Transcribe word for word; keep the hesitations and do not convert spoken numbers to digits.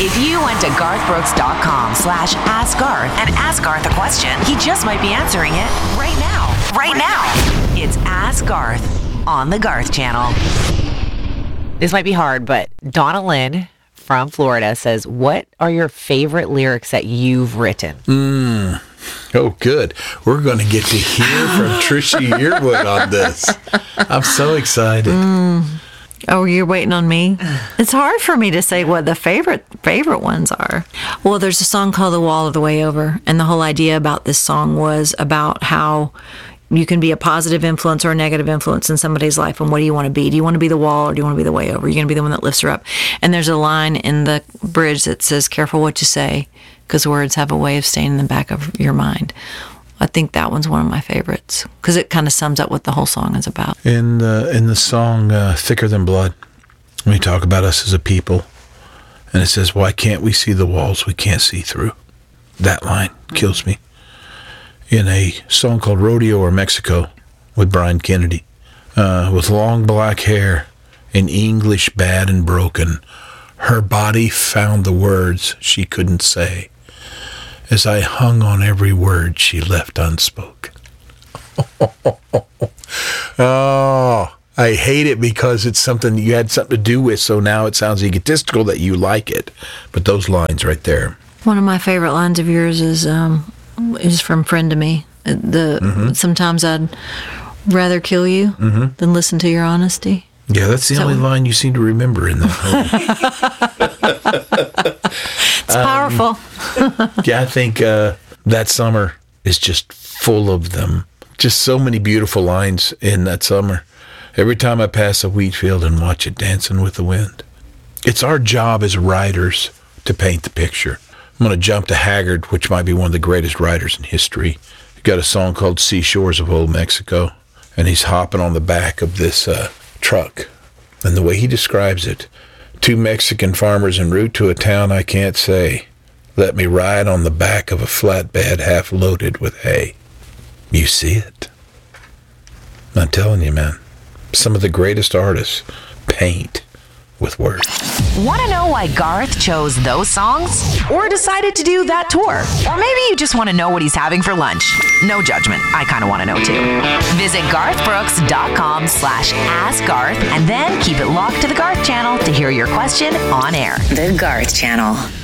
If you went to garthbrooks.com slash ask Garth and ask Garth a question, he just might be answering it right now. Right now. It's Ask Garth on the Garth Channel. This might be hard, but Donna Lynn from Florida says, what are your favorite lyrics that you've written? Mm. Oh, good. We're going to get to hear from Trisha Yearwood on this. I'm so excited. Mm. Oh, you're waiting on me? It's hard for me to say what the favorite favorite ones are. Well, there's a song called The Wall of the Way Over, and the whole idea about this song was about how you can be a positive influence or a negative influence in somebody's life, and what do you want to be? Do you want to be the wall, or do you want to be the way over? You're going to be the one that lifts her up. And there's a line in the bridge that says, careful what you say, because words have a way of staying in the back of your mind. I think that one's one of my favorites because it kind of sums up what the whole song is about. In the, in the song uh, Thicker Than Blood, we talk about us as a people, and it says, why can't we see the walls we can't see through? That line kills me. In a song called Rodeo or Mexico with Brian Kennedy, uh, with long black hair and English bad and broken, her body found the words she couldn't say. As I hung on every word she left unspoken. Oh, I hate it because it's something you had something to do with, so now it sounds egotistical that you like it. But those lines right there. One of my favorite lines of yours is um, is from Friend to Me. The mm-hmm. Sometimes I'd rather kill you mm-hmm. than listen to your honesty. Yeah, that's the so, only line you seem to remember in that whole. It's powerful. Um, yeah, I think uh, That Summer is just full of them. Just so many beautiful lines in That Summer. Every time I pass a wheat field and watch it dancing with the wind. It's our job as writers to paint the picture. I'm going to jump to Haggard, which might be one of the greatest writers in history. He got a song called Seashores of Old Mexico, and he's hopping on the back of this uh, truck. And the way he describes it, two Mexican farmers en route to a town I can't say. Let me ride on the back of a flatbed half loaded with hay. You see it? I'm telling you, man. Some of the greatest artists paint with words. Want to know why Garth chose those songs? Or decided to do that tour? Or maybe you just want to know what he's having for lunch? No judgment. I kind of want to know too. Visit garthbrooks.com slash ask Garth and then keep it locked to the Garth Channel to hear your question on air. The Garth Channel.